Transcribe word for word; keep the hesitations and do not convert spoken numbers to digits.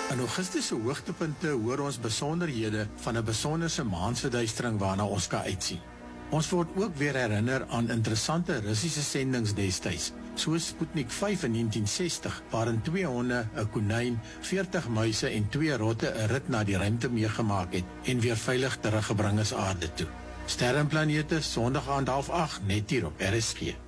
In Augustus se hoogtepunte hoor ons besonderhede van 'n besonderse maansverduistering waarna ons kan uitsien. Ons word ook weer herinner aan interessante Russiese sendings destyds, soos Sputnik vyf in negentien sestig, waarin twee honde, 'n konyn, veertig muise en twee rotte 'n rit na die ruimte meegemaak het en weer veilig teruggebring is aarde toe. Sterrenplanete, Sondag aand half agt, net hier op R S G.